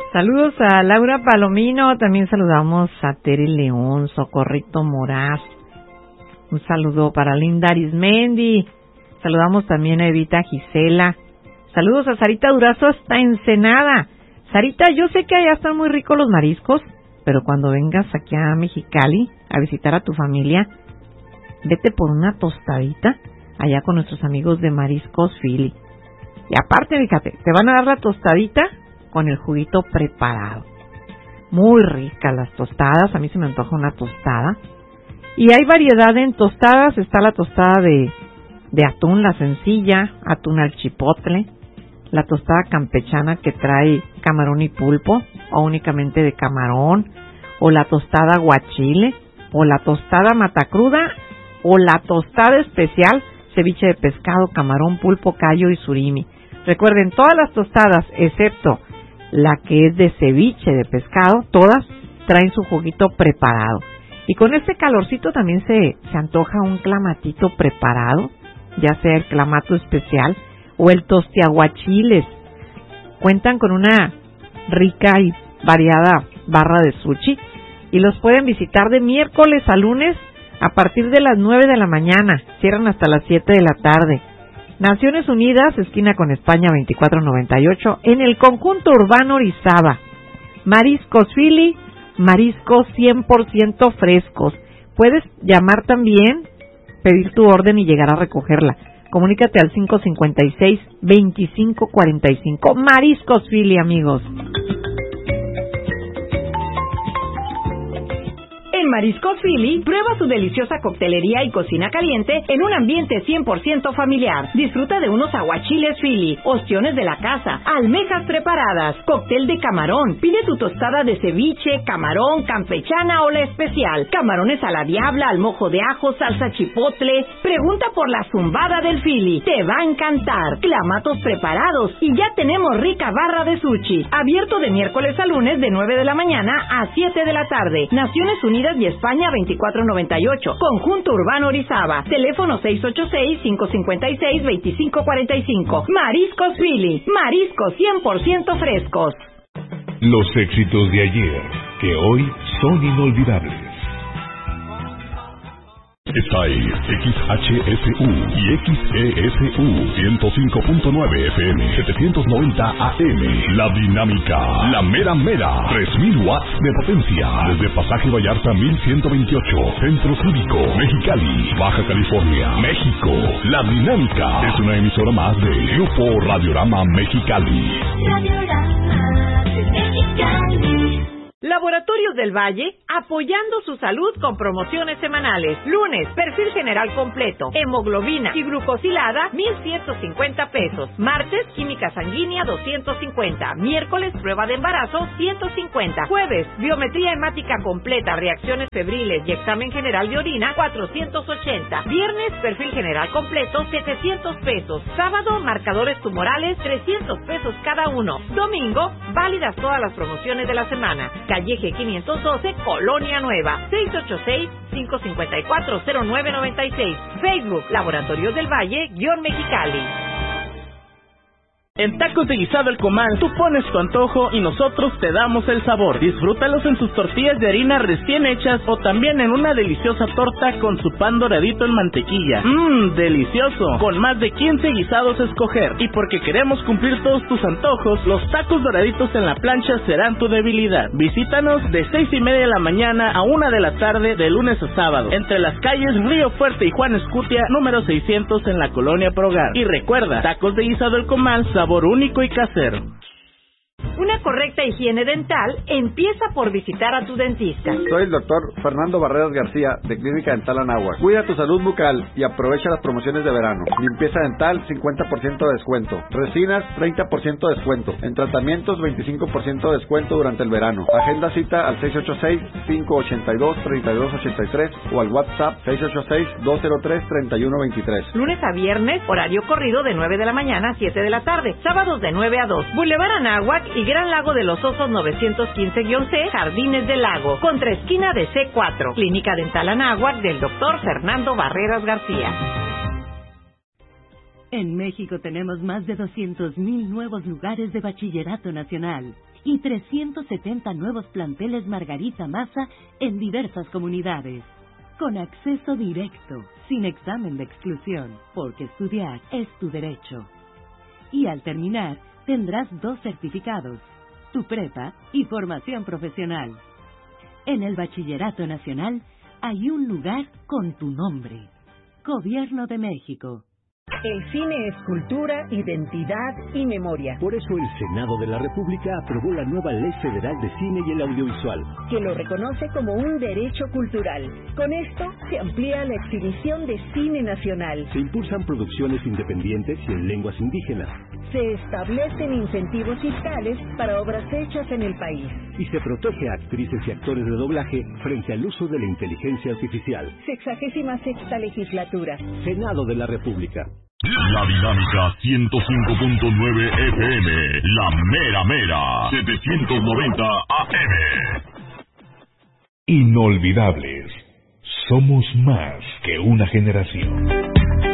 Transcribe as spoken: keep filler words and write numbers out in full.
Saludos a Laura Palomino, también saludamos a Tere León, Socorrito Moraz. Un saludo para Linda Arismendi. Saludamos también a Evita Gisela. Saludos a Sarita Durazo hasta Ensenada. Sarita, yo sé que allá están muy ricos los mariscos, pero cuando vengas aquí a Mexicali a visitar a tu familia, vete por una tostadita allá con nuestros amigos de Mariscos Philly. Y aparte, fíjate, te van a dar la tostadita con el juguito preparado. Muy ricas las tostadas, a mí se me antoja una tostada. Y hay variedad en tostadas, está la tostada de, de atún, la sencilla, atún al chipotle, la tostada campechana que trae camarón y pulpo, o únicamente de camarón, o la tostada aguachile, o la tostada matacruda, o la tostada especial, ceviche de pescado, camarón, pulpo, callo y surimi. Recuerden, todas las tostadas, excepto la que es de ceviche de pescado, todas traen su juguito preparado. Y con este calorcito también se, se antoja un clamatito preparado, ya sea el clamato especial o el tostiaguachiles. Cuentan con una rica y variada barra de sushi y los pueden visitar de miércoles a lunes a partir de las nueve de la mañana, cierran hasta las siete de la tarde. Naciones Unidas, esquina con España veinticuatro noventa y ocho, en el conjunto urbano Orizaba. Mariscos Philly, mariscos cien por ciento frescos. Puedes llamar también, pedir tu orden y llegar a recogerla. Comunícate al cinco cinco seis, veinticinco cuarenta y cinco. Mariscos Philly, amigos. En Mariscos Philly, prueba su deliciosa coctelería y cocina caliente en un ambiente cien por ciento familiar. Disfruta de unos aguachiles Philly, ostiones de la casa, almejas preparadas, cóctel de camarón. Pide tu tostada de ceviche, camarón, campechana o la especial. Camarones a la diabla, al mojo de ajo, salsa chipotle. Pregunta por la zumbada del Philly. Te va a encantar. Clamatos preparados y ya tenemos rica barra de sushi. Abierto de miércoles a lunes de nueve de la mañana a siete de la tarde. Naciones Unidas y España veinticuatro noventa y ocho. Conjunto Urbano Orizaba. Teléfono seis ocho seis, cinco cinco seis, dos cinco cuatro cinco. Mariscos Philly. Mariscos cien por ciento frescos. Los éxitos de ayer, que hoy son inolvidables. Está ahí, X H S U y X E S U, ciento cinco punto nueve F M, setecientos noventa A M. La dinámica, la mera mera, tres mil watts de potencia. Desde Pasaje Vallarta mil ciento veintiocho, Centro Cívico, Mexicali, Baja California, México. La dinámica es una emisora más de Grupo Radiorama Mexicali. Radiorama Mexicali. Laboratorios del Valle, apoyando su salud con promociones semanales. Lunes, perfil general completo, hemoglobina y glucosilada, mil ciento cincuenta pesos. Martes, química sanguínea, doscientos cincuenta. Miércoles, prueba de embarazo, ciento cincuenta. Jueves, biometría hemática completa, reacciones febriles y examen general de orina, cuatrocientos ochenta. Viernes, perfil general completo, setecientos pesos. Sábado, marcadores tumorales, trescientos pesos cada uno. Domingo, válidas todas las promociones de la semana. Calle G quinientos doce, Colonia Nueva, seis ocho seis, cinco cinco cuatro, cero nueve nueve seis. Facebook, Laboratorios del Valle, guión Mexicali. En Tacos de Guisado El Comal, tú pones tu antojo y nosotros te damos el sabor. Disfrútalos en sus tortillas de harina recién hechas o también en una deliciosa torta con su pan doradito en mantequilla. Mmm, delicioso. Con más de quince guisados a escoger. Y porque queremos cumplir todos tus antojos, los tacos doraditos en la plancha serán tu debilidad. Visítanos de seis y media de la mañana a una de la tarde de lunes a sábado. Entre las calles Río Fuerte y Juan Escutia, número seiscientos en la Colonia Progar. Y recuerda, Tacos de Guisado El Comal, sabor único y casero. Una correcta higiene dental empieza por visitar a tu dentista. Soy el doctor Fernando Barreras García, de Clínica Dental Anáhuac. Cuida tu salud bucal y aprovecha las promociones de verano. Limpieza dental, cincuenta por ciento de descuento. Resinas, treinta por ciento de descuento. En tratamientos, veinticinco por ciento de descuento durante el verano. Agenda cita al seis ocho seis, cinco ocho dos, tres dos ocho tres o al WhatsApp seis ocho seis, dos cero tres, tres uno dos tres. Lunes a viernes, horario corrido de nueve de la mañana a siete de la tarde. Sábados de nueve a dos. Boulevard Anáhuac y Gran Lago de los Osos novecientos quince C, Jardines del Lago, contra esquina de C cuatro. Clínica Dental Anáhuac del doctor Fernando Barreras García. En México tenemos más de doscientos mil nuevos lugares de bachillerato nacional y trescientos setenta nuevos planteles Margarita Maza en diversas comunidades, con acceso directo, sin examen de exclusión, porque estudiar es tu derecho. Y al terminar, tendrás dos certificados, tu prepa y formación profesional. En el Bachillerato Nacional hay un lugar con tu nombre. Gobierno de México. El cine es cultura, identidad y memoria. Por eso el Senado de la República aprobó la nueva Ley Federal de Cine y el Audiovisual, que lo reconoce como un derecho cultural. Con esto se amplía la exhibición de cine nacional. Se impulsan producciones independientes y en lenguas indígenas. Se establecen incentivos fiscales para obras hechas en el país. Y se protege a actrices y actores de doblaje frente al uso de la inteligencia artificial. Sexagésima sexta legislatura. Senado de la República. La Dinámica ciento cinco punto nueve F M, la mera mera, setecientos noventa A M. Inolvidables. Somos más que una generación.